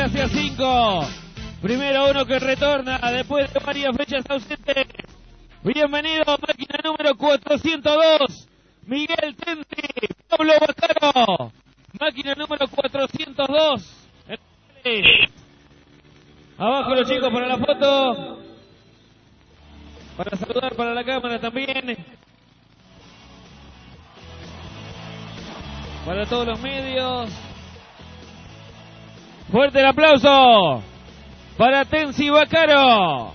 clase A5. Primero uno que retorna después de varias fechas ausentes. Bienvenido, máquina número 402, Miguel Tensi, Pablo Bacaro. Máquina número 402. Abajo los chicos para la foto. Para saludar para la cámara también. Para todos los medios. Fuerte el aplauso para Tensi Bacaro.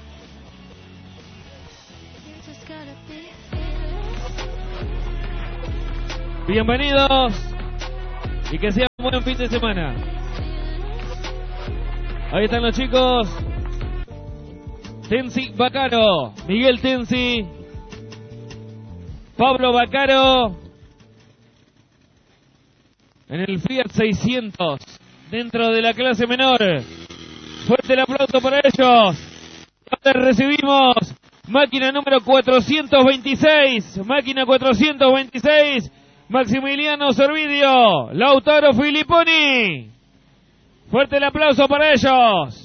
Bienvenidos y que sea un buen fin de semana. Ahí están los chicos. Tensi Bacaro, Miguel Tensi, Pablo Bacaro en el Fiat 600 dentro de la clase menor. Fuerte el aplauso para ellos. Ahora recibimos máquina número 426, máquina 426, Maximiliano Sorvidio, Lautaro Filipponi. Fuerte el aplauso para ellos.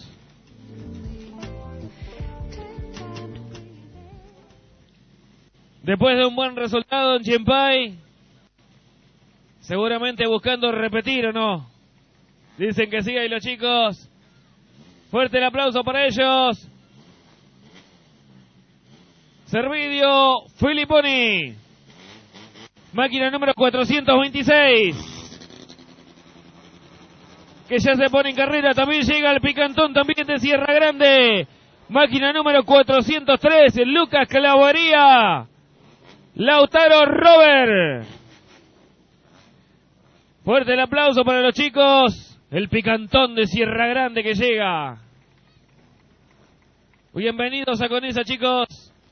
Después de un buen resultado en Chienpai, seguramente buscando repetir o no. Dicen que sí ahí los chicos. Fuerte el aplauso para ellos. Sorvidio, Filipponi. Máquina número 426. Que ya se pone en carrera. También llega el picantón también de Sierra Grande. Máquina número 403. Lucas Clavaría. Lautaro Robert. Fuerte el aplauso para los chicos. El picantón de Sierra Grande que llega. Bienvenidos a Conesa, chicos.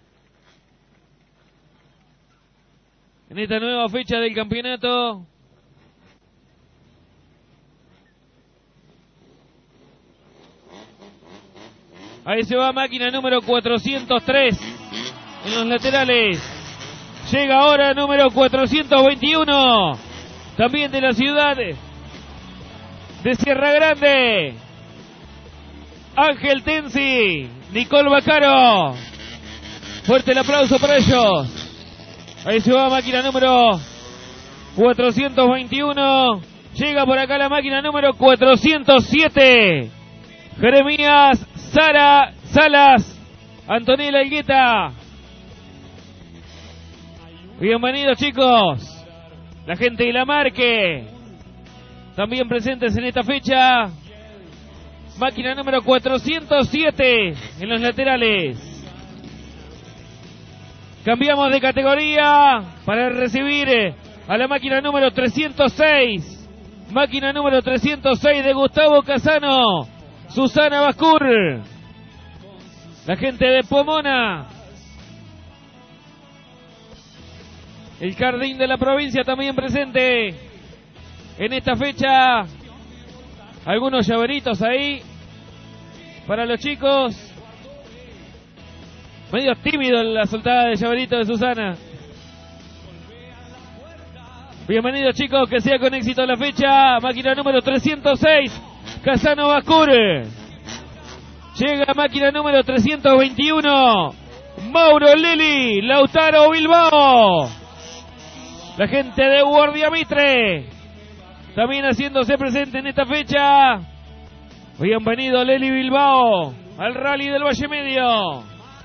En esta nueva fecha del campeonato. Ahí se va máquina número 403 en los laterales. Llega ahora número 421, también de la ciudad de Sierra Grande. Ángel Tensi, Nicole Bacaro. Fuerte el aplauso para ellos. Ahí se va máquina número 421. Llega por acá la máquina número 407. Jeremías Salas, Antonella Higueta. Bienvenidos, chicos. La gente de la Marque. También presentes en esta fecha. Máquina número 407 en los laterales. Cambiamos de categoría para recibir a la máquina número 306. Máquina número 306 de Gustavo Casano, Susana Bascur. La gente de Pomona. El Jardín de la provincia también presente en esta fecha. Algunos llaveritos ahí para los chicos. Medio tímido la soltada de llaverito de Susana. Bienvenidos, chicos, que sea con éxito la fecha. Máquina número 306, Casano Bascur. Llega máquina número 321, Mauro Lili, Lautaro Bilbao. La gente de Guardia Mitre también haciéndose presente en esta fecha. Bienvenido Leli Bilbao al Rally del Valle Medio.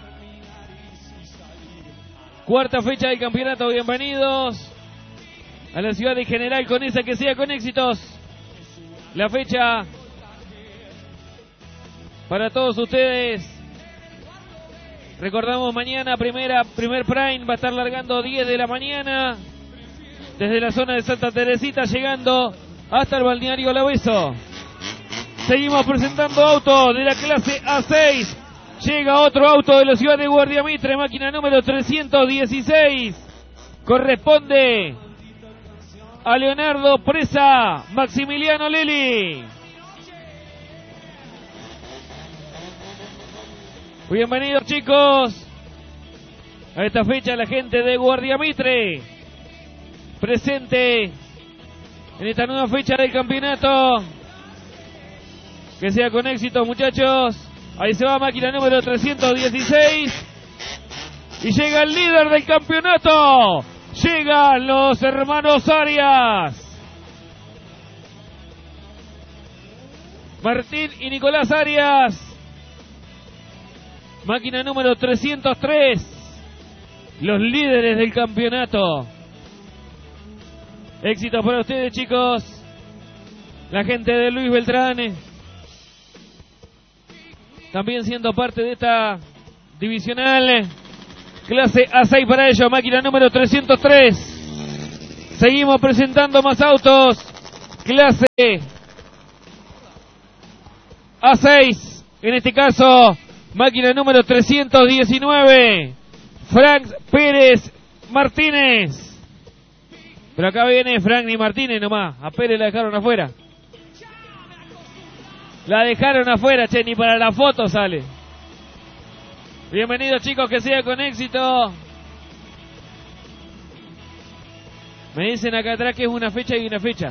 Cuarta fecha del campeonato. Bienvenidos a la ciudad de General Conesa, que sea con éxitos la fecha para todos ustedes. Recordamos mañana primer prime va a estar largando 10 de la mañana desde la zona de Santa Teresita, llegando hasta el balneario Alaveso. Seguimos presentando autos de la clase A6. Llega otro auto de la ciudad de Guardia Mitre, máquina número 316. Corresponde a Leonardo Presa, Maximiliano Leli. Bienvenidos, chicos, a esta fecha la gente de Guardia Mitre presente en esta nueva fecha del campeonato. Que sea con éxito, muchachos. Ahí se va máquina número 316. Y llega el líder del campeonato. Llegan los hermanos Arias. Martín y Nicolás Arias. Máquina número 303. Los líderes del campeonato. Éxito para ustedes, chicos. La gente de Luis Beltrán. También siendo parte de esta divisional. Clase A6 para ellos. Máquina número 303. Seguimos presentando más autos. Clase A6. En este caso, máquina número 319. Frank Pérez Martínez. Pero acá viene Frank y Martínez nomás. A Pérez la dejaron afuera. La dejaron afuera, che, ni para la foto sale. Bienvenidos, chicos, que sea con éxito. Me dicen acá atrás que es una fecha y una fecha.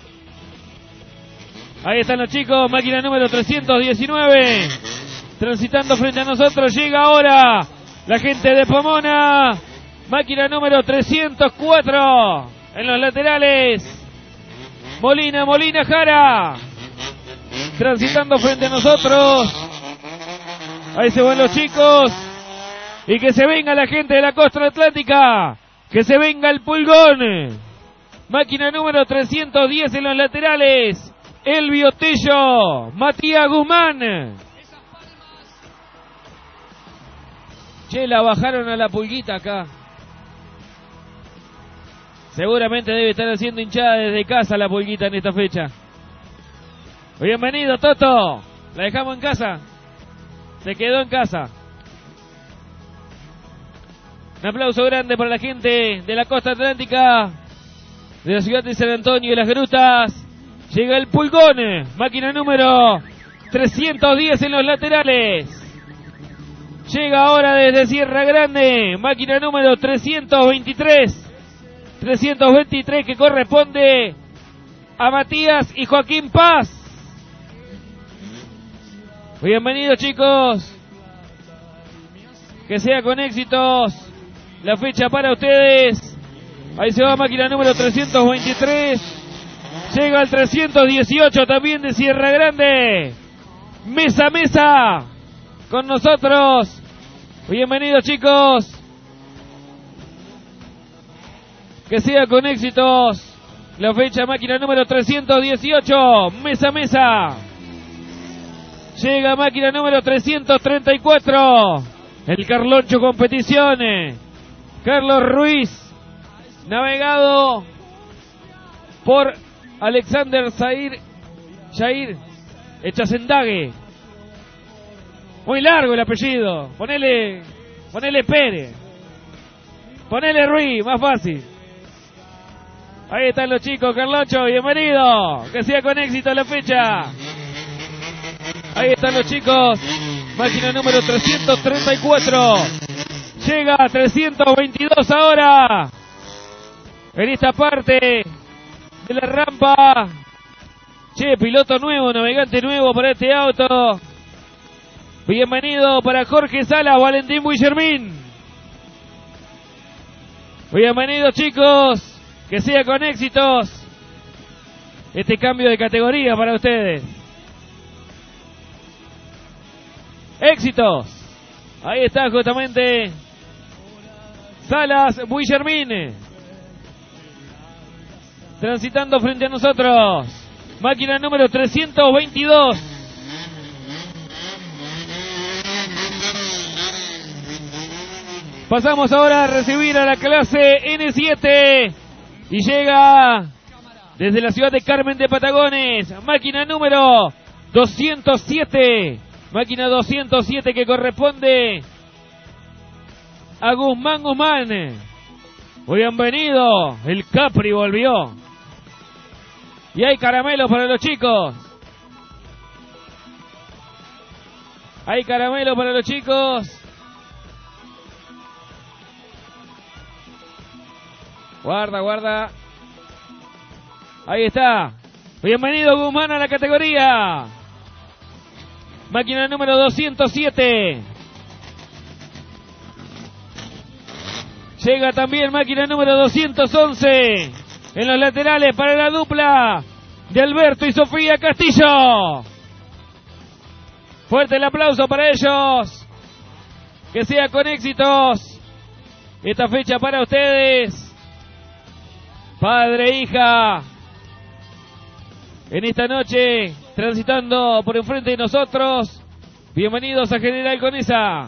Ahí están los chicos, máquina número 319. Transitando frente a nosotros, llega ahora la gente de Pomona. Máquina número 304. En los laterales, Molina Jara. Transitando frente a nosotros. Ahí se van los chicos. Y que se venga la gente de la costa atlántica. Que se venga el Pulgón. Máquina número 310 en los laterales. Elvio Tello. Matías Guzmán. Che, la bajaron a la pulguita acá. Seguramente debe estar haciendo hinchada desde casa la pulguita en esta fecha. Bienvenido, Toto. La dejamos en casa. Se quedó en casa. Un aplauso grande para la gente de la costa atlántica, de la ciudad de San Antonio y las Grutas. Llega el Pulgón. Máquina número 310 en los laterales. Llega ahora desde Sierra Grande. Máquina número 323. 323 que corresponde a Matías y Joaquín Paz. Bienvenidos, chicos. Que sea con éxitos la fecha para ustedes. Ahí se va máquina número 323. Llega el 318 también de Sierra Grande. Mesa con nosotros. Bienvenidos, chicos. Que sea con éxitos la fecha máquina número 318. Mesa. Llega máquina número 334. El Carloncho Competiciones. Carlos Ruiz. Navegado por Alexander Jair Echazendague. Muy largo el apellido. Ponele Pérez. Ponele Ruiz, más fácil. Ahí están los chicos, Carloncho, bienvenido. Que sea con éxito la fecha. Ahí están los chicos. Máquina número 334. Llega a 322 ahora. En esta parte de la rampa. Che, piloto nuevo, navegante nuevo para este auto. Bienvenido para Jorge Sala, Valentín Guillermín. Bienvenidos, chicos. Que sea con éxitos este cambio de categoría para ustedes. Éxitos. Ahí está justamente Salas Guillermín. Transitando frente a nosotros. Máquina número 322. Pasamos ahora a recibir a la clase N7. Y llega desde la ciudad de Carmen de Patagones, máquina número 207. Máquina 207 que corresponde a Guzmán. Bienvenido, el Capri volvió. Y hay caramelo para los chicos. Hay caramelo para los chicos. Guarda. Ahí está. Bienvenido Guzmán a la categoría. Máquina número 207. Llega también máquina número 211. En los laterales para la dupla de Alberto y Sofía Castillo. Fuerte el aplauso para ellos. Que sea con éxitos esta fecha para ustedes. Padre e hija. En esta noche, transitando por enfrente de nosotros. Bienvenidos a General Conesa.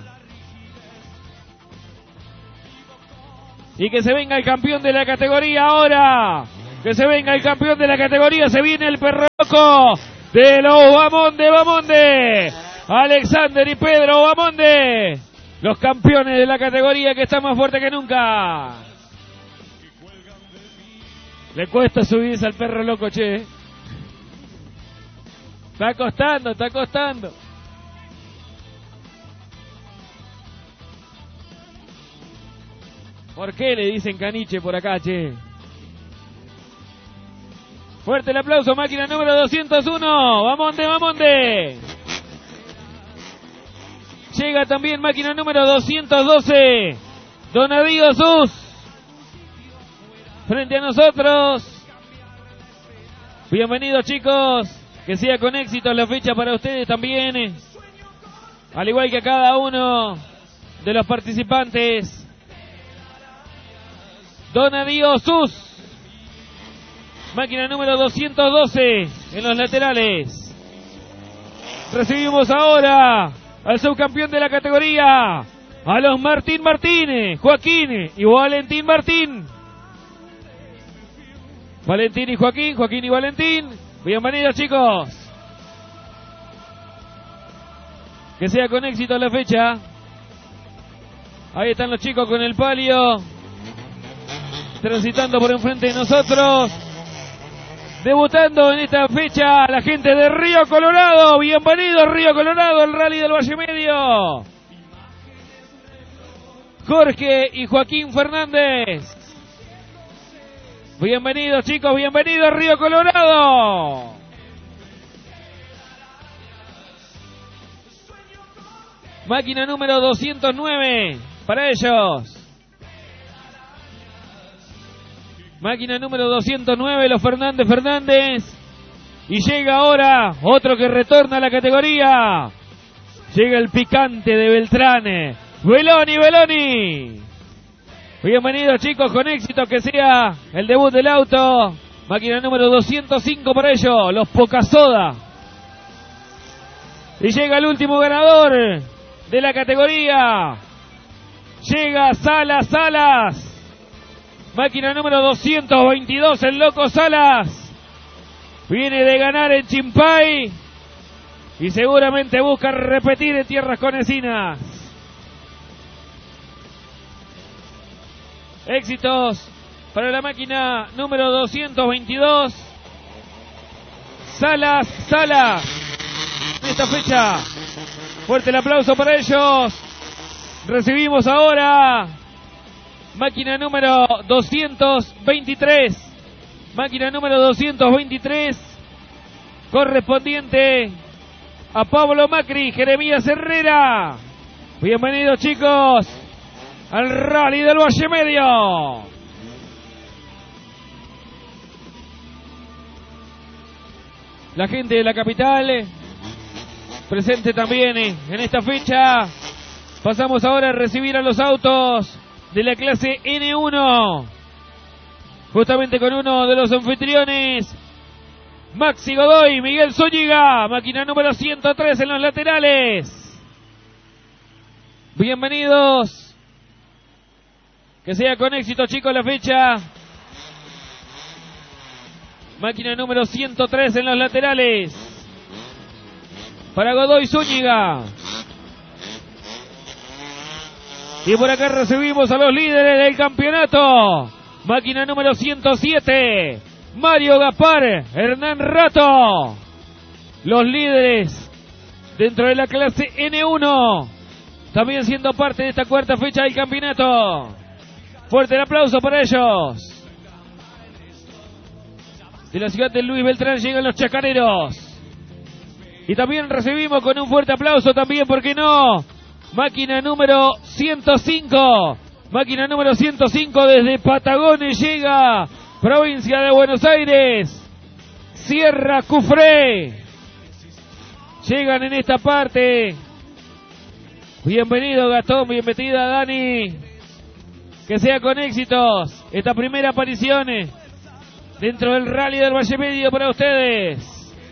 Y que se venga el campeón de la categoría ahora. Que se venga el campeón de la categoría. Se viene el perro loco de los Bamonde. Alexander y Pedro Bamonde. Los campeones de la categoría que están más fuertes que nunca. Le cuesta subirse al perro loco, che. Está costando. ¿Por qué le dicen caniche por acá, che? Fuerte el aplauso, máquina número 201. Bamonde. Llega también máquina número 212. Donadío Sus. Frente a nosotros. Bienvenidos, chicos. Que sea con éxito la fecha para ustedes también. Al igual que a cada uno de los participantes. Donadío Sus. Máquina número 212 en los laterales. Recibimos ahora al subcampeón de la categoría, a los Martín, Joaquín y Valentín Martín. Valentín y Joaquín y Valentín. Bienvenidos, chicos. Que sea con éxito la fecha. Ahí están los chicos con el palio. Transitando por enfrente de nosotros. Debutando en esta fecha la gente de Río Colorado. Bienvenidos, Río Colorado, el Rally del Valle Medio. Jorge y Joaquín Fernández. Bienvenidos, chicos, bienvenidos, Río Colorado. Máquina número 209 para ellos. Máquina número 209, los Fernández. Y llega ahora otro que retorna a la categoría. Llega el picante de Beltrán. Beloni. Bienvenidos, chicos, con éxito, que sea el debut del auto. Máquina número 205 para ellos, los Pocasoda. Y llega el último ganador de la categoría. Llega Salas. Máquina número 222, el Loco Salas. Viene de ganar en Chimpay. Y seguramente busca repetir en tierras conecinas. Éxitos para la máquina número 222. Salas. En esta fecha. Fuerte el aplauso para ellos. Recibimos ahora máquina número 223. Máquina número 223. Correspondiente a Pablo Macri, Jeremías Herrera. Bienvenidos, chicos, al Rally del Valle Medio. La gente de la capital presente también en esta fecha. Pasamos ahora a recibir a los autos de la clase N1, justamente con uno de los anfitriones, Maxi Godoy, Miguel Zúñiga, máquina número 103 en los laterales. Bienvenidos. Que sea con éxito, chicos, la fecha. Máquina número 103 en los laterales. Para Godoy Zúñiga. Y por acá recibimos a los líderes del campeonato. Máquina número 107. Mario Gaspar, Hernán Rato. Los líderes dentro de la clase N1. También siendo parte de esta cuarta fecha del campeonato. Fuerte el aplauso para ellos. De la ciudad de Luis Beltrán llegan los chacareros. Y también recibimos con un fuerte aplauso también, ¿por qué no? Máquina número 105. Máquina número 105 desde Patagones llega. Provincia de Buenos Aires. Sierra Cufré. Llegan en esta parte. Bienvenido Gastón, bienvenida Dani. Que sea con éxitos esta primera aparición dentro del Rally del Valle Medio para ustedes.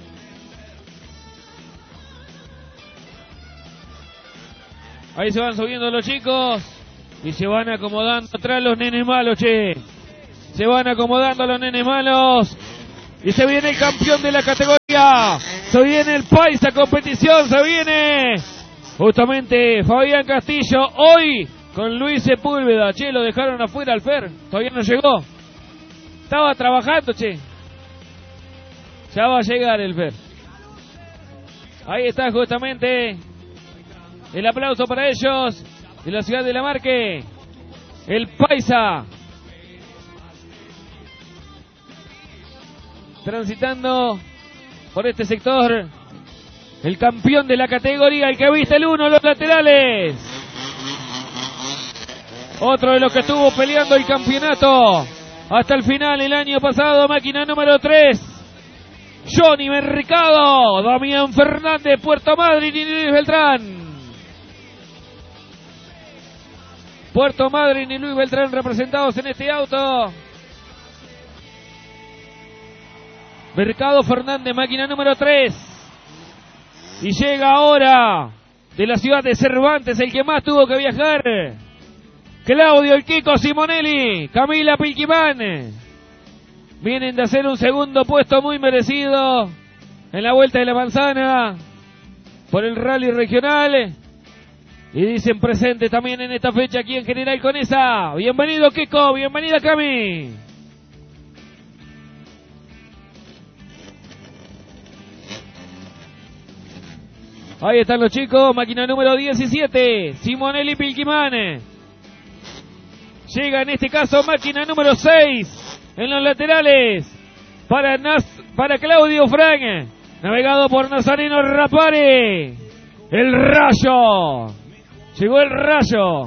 Ahí se van subiendo los chicos y se van acomodando atrás los nenes malos, che. Se van acomodando los nenes malos. Y se viene el campeón de la categoría. Se viene el Paisa competición. Se viene justamente Fabián Castillo. Hoy con Luis Sepúlveda. Che, lo dejaron afuera al Fer. Todavía no llegó. Estaba trabajando, che. Ya va a llegar el Fer. Ahí está justamente el aplauso para ellos de la ciudad de La Marque. El Paisa. Transitando por este sector. El campeón de la categoría, el que viste el 1, los laterales. Otro de los que estuvo peleando el campeonato hasta el final el año pasado. Máquina número 3. Johnny Mercado. Damián Fernández, Puerto Madryn y Luis Beltrán. Puerto Madryn y Luis Beltrán representados en este auto. Mercado Fernández, máquina número 3. Y llega ahora de la ciudad de Cervantes, el que más tuvo que viajar. Claudio el Kiko Simonelli, Camila Pilquimán. Vienen de hacer un segundo puesto muy merecido en la Vuelta de la Manzana por el Rally Regional. Y dicen presente también en esta fecha aquí en General Conesa. Bienvenido Kiko, bienvenida Cami. Ahí están los chicos, máquina número 17, Simonelli Pilquimán. Llega en este caso máquina número 6 en los laterales para Claudio Frank, navegado por Nazareno Rapare. El Rayo. Llegó el Rayo.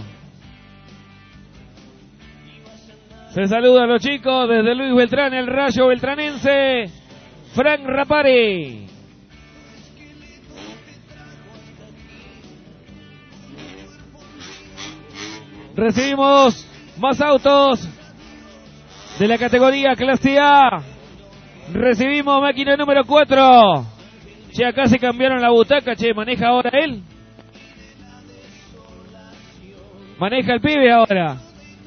Se saluda a los chicos desde Luis Beltrán, el Rayo beltranense, Frank Rapare. Recibimos más autos de la categoría clase A. Recibimos máquina número 4. Che, acá se cambiaron la butaca, che, maneja ahora él. Maneja el pibe ahora.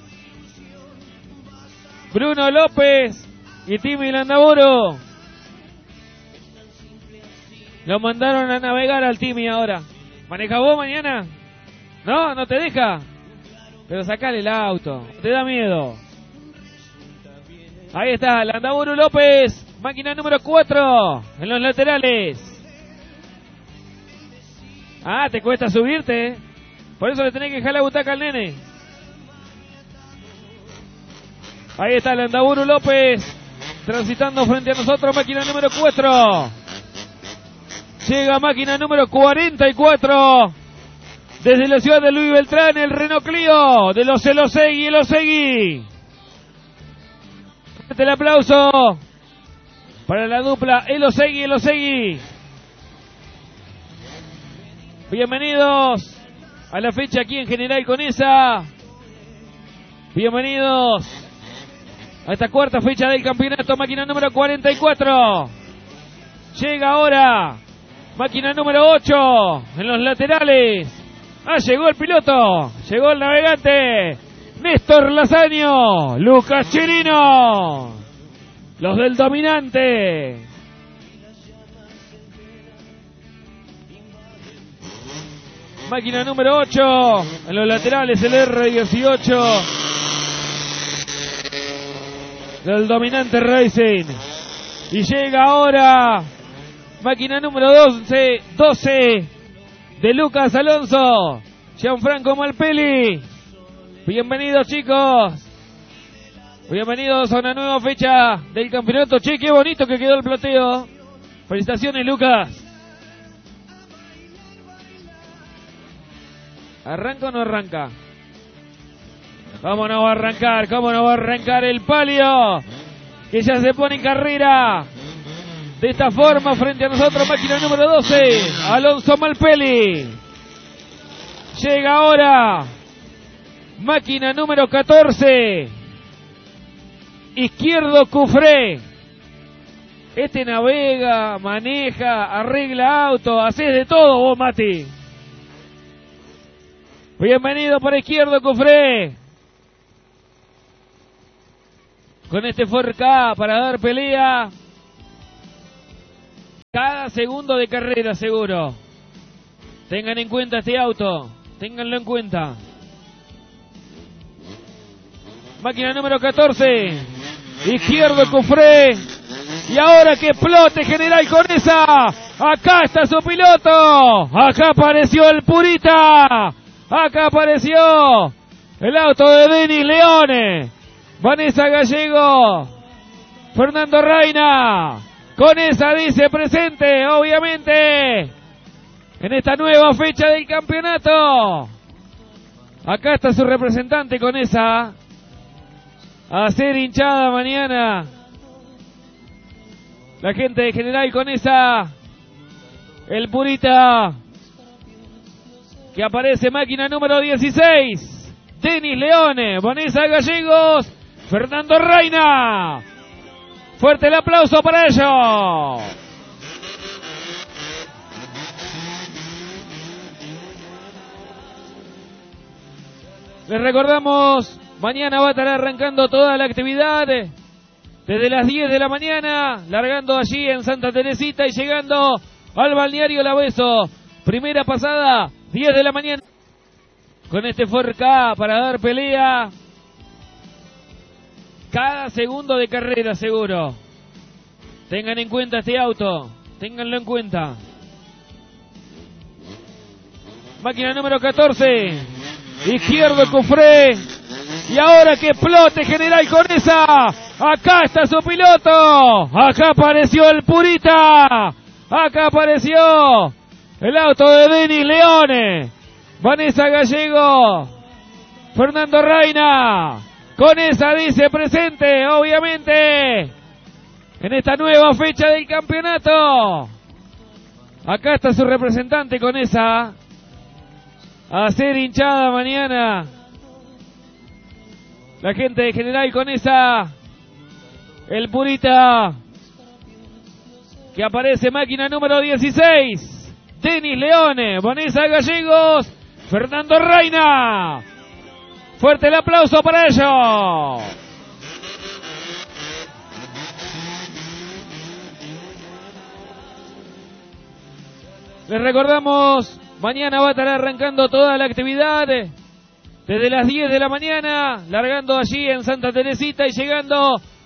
Bruno López y Timmy Landaburu. Lo mandaron a navegar al Timmy ahora. ¿Maneja vos mañana? No, no te deja. Pero sacale el auto, te da miedo. Ahí está, Landaburu López, máquina número 4 en los laterales. Ah, te cuesta subirte, por eso le tenés que dejar la butaca al nene. Ahí está Landaburu López, transitando frente a nosotros, máquina número 4. Llega máquina número 44. Desde la ciudad de Luis Beltrán, el Renault Clio de los Elosegui, Elosegui. El aplauso para la dupla Elosegui, Elosegui. Bienvenidos a la fecha aquí en General Conesa. Bienvenidos a esta cuarta fecha del campeonato, máquina número 44. Llega ahora máquina número 8 en los laterales. Ah, llegó el piloto, llegó el navegante, Néstor Lazaño, Lucas Chirino, los del dominante. Máquina número 8, en los laterales el R18 del dominante Racing. Y llega ahora, máquina número 12 de Lucas Alonso, Gianfranco Malpelli. Bienvenidos chicos, bienvenidos a una nueva fecha del campeonato. Che, qué bonito que quedó el plateo. Felicitaciones Lucas. ¿Arranca o no arranca? ¿Cómo no va a arrancar? ¿Cómo no va a arrancar el palio? Que ya se pone en carrera. De esta forma, frente a nosotros, máquina número 12, Alonso Malpeli. Llega ahora, máquina número 14, Izquierdo Cufré. Este navega, maneja, arregla auto, haces de todo vos, Mati. Bienvenido para Izquierdo Cufré. Con este Ford K para dar pelea. Cada segundo de carrera, seguro. Tengan en cuenta este auto. Ténganlo en cuenta. Máquina número 14. Izquierdo Cufré. Y ahora que explote General Conesa. Acá está su piloto. Acá apareció el Purita. Acá apareció el auto de Denis Leone. Vanessa Gallego. Fernando Reina. Conesa dice presente, obviamente, en esta nueva fecha del campeonato. Acá está su representante Conesa. A ser hinchada mañana. La gente de General Conesa. El Purita. Que aparece máquina número 16. Denis Leone. Vanessa Gallegos. Fernando Reina. Fuerte el aplauso para ellos. Les recordamos, mañana va a estar arrancando toda la actividad desde las 10 de la mañana, largando allí en Santa Teresita y llegando al balneario Labeso. Primera pasada, 10 de la mañana, con este Ford K para dar pelea. Cada segundo de carrera, seguro. Tengan en cuenta este auto. Ténganlo en cuenta. Máquina número 14. Izquierdo Cufré. Y ahora que explote General Conesa. Acá está su piloto. Acá apareció el Purita. Acá apareció el auto de Denis Leone. Vanessa Gallego. Fernando Reina. Conesa dice presente, obviamente, en esta nueva fecha del campeonato. Acá está su representante Conesa. A ser hinchada mañana. La gente de General Conesa. El Purita. Que aparece máquina número 16. Denis Leone. Vanessa Gallegos. Fernando Reina. Fuerte el aplauso para ellos. Les recordamos, mañana va a estar arrancando toda la actividad desde las 10 de la mañana, largando allí en Santa Teresita y llegando